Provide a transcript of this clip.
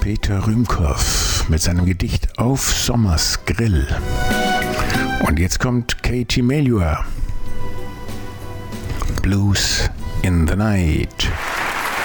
Peter Rümkow mit seinem Gedicht Auf Sommers Grill. Und jetzt kommt Katie Melua. Blues in the Night.